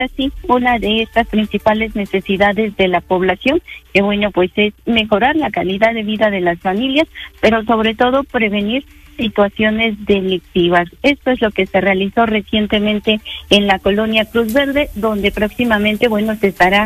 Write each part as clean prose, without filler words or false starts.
así una de estas principales necesidades de la población, que bueno, pues es mejorar la calidad de vida de las familias, pero sobre todo prevenir situaciones delictivas. Esto es lo que se realizó recientemente en la colonia Cruz Verde, donde próximamente, bueno, se estará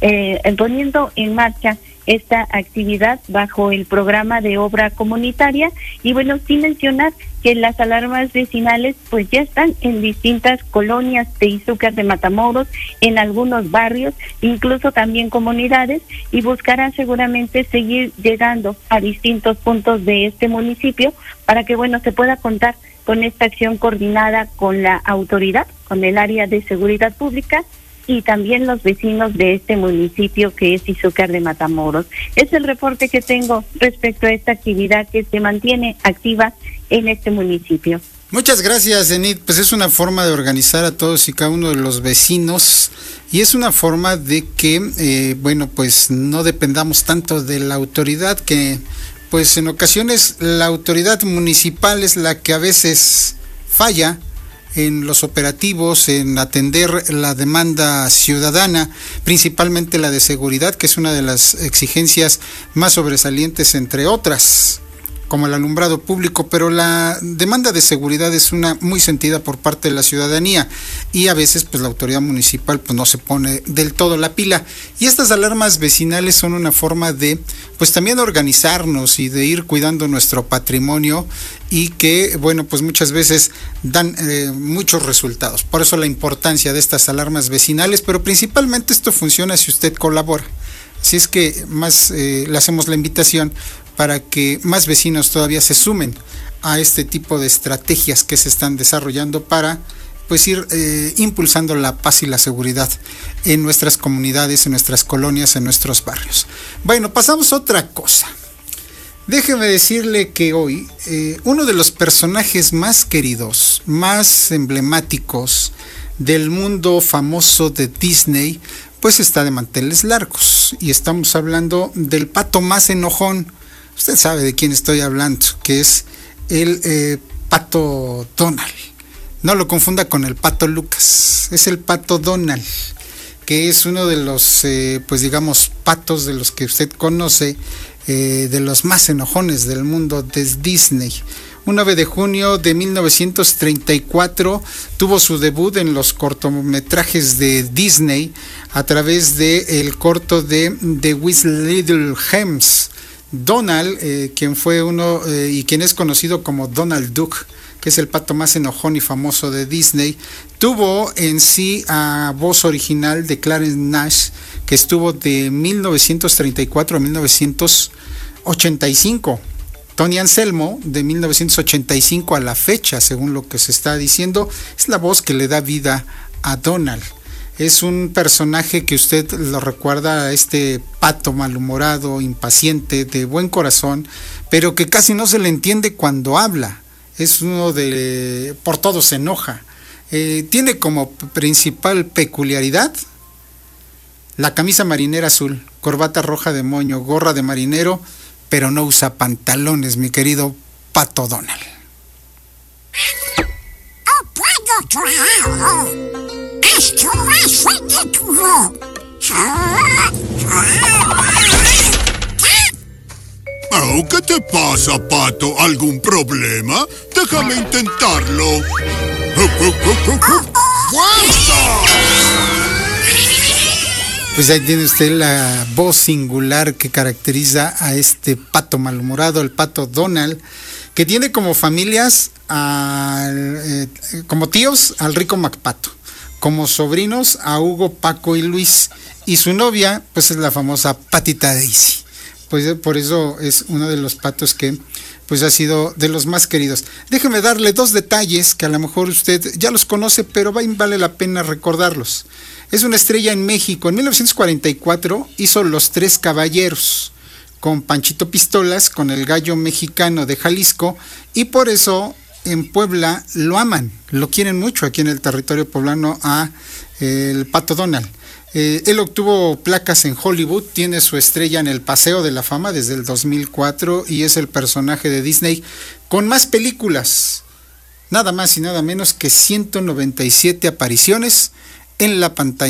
poniendo en marcha esta actividad bajo el programa de obra comunitaria. Y bueno, sin mencionar que las alarmas vecinales pues ya están en distintas colonias de Izúcar de Matamoros, en algunos barrios, incluso también comunidades, y buscarán seguramente seguir llegando a distintos puntos de este municipio para que bueno, se pueda contar con esta acción coordinada con la autoridad, con el área de seguridad pública y también los vecinos de este municipio que es Izúcar de Matamoros. Es el reporte que tengo respecto a esta actividad que se mantiene activa en este municipio. Muchas gracias, Enid. Pues es una forma de organizar a todos y cada uno de los vecinos y es una forma de que, bueno, pues no dependamos tanto de la autoridad, que pues en ocasiones la autoridad municipal es la que a veces falla en los operativos, en atender la demanda ciudadana, principalmente la de seguridad, que es una de las exigencias más sobresalientes entre otras, como el alumbrado público, pero la demanda de seguridad es una muy sentida por parte de la ciudadanía y a veces pues la autoridad municipal pues no se pone del todo la pila, y estas alarmas vecinales son una forma de pues también organizarnos y de ir cuidando nuestro patrimonio y que bueno pues muchas veces dan muchos resultados. Por eso la importancia de estas alarmas vecinales, pero principalmente esto funciona si usted colabora. Así es que más le hacemos la invitación para que más vecinos todavía se sumen a este tipo de estrategias que se están desarrollando para pues ir impulsando la paz y la seguridad en nuestras comunidades, en nuestras colonias, en nuestros barrios. Bueno, pasamos a otra cosa. Déjeme decirle que hoy uno de los personajes más queridos, más emblemáticos del mundo famoso de Disney, pues está de manteles largos, y estamos hablando del pato más enojón. Usted sabe de quién estoy hablando, que es el pato Donald. No lo confunda con el pato Lucas, es el pato Donald, que es uno de los, pues digamos, patos de los que usted conoce, de los más enojones del mundo de Disney. Un 9 de junio de 1934 tuvo su debut en los cortometrajes de Disney a través del corto de The With Little Gems. Donald, quien fue uno y quien es conocido como Donald Duck, que es el pato más enojón y famoso de Disney, tuvo en sí a voz original de Clarence Nash, que estuvo de 1934 a 1985. Tony Anselmo, de 1985 a la fecha, según lo que se está diciendo, es la voz que le da vida a Donald. Es un personaje que usted lo recuerda a este pato malhumorado, impaciente, de buen corazón, pero que casi no se le entiende cuando habla. Es uno de... por todo se enoja. Tiene como principal peculiaridad la camisa marinera azul, corbata roja de moño, gorra de marinero, pero no usa pantalones, mi querido pato Donald. Oh, ¿qué te pasa, pato? ¿Algún problema? Déjame intentarlo. ¡Fuerza! Pues ahí tiene usted la voz singular que caracteriza a este pato malhumorado, el pato Donald, que tiene como familias, como tíos al Rico MacPato, como sobrinos a Hugo, Paco y Luis, y su novia pues es la famosa Patita Daisy. Pues por eso es uno de los patos que pues ha sido de los más queridos. Déjeme darle dos detalles que a lo mejor usted ya los conoce, pero vale la pena recordarlos. Es una estrella en México. En 1944 hizo Los Tres Caballeros con Panchito Pistolas, con el gallo mexicano de Jalisco, y por eso en Puebla lo aman, lo quieren mucho aquí en el territorio poblano a el pato Donald. Él obtuvo placas en Hollywood, tiene su estrella en el Paseo de la Fama desde el 2004 y es el personaje de Disney con más películas, nada más y nada menos que 197 apariciones en la pantalla.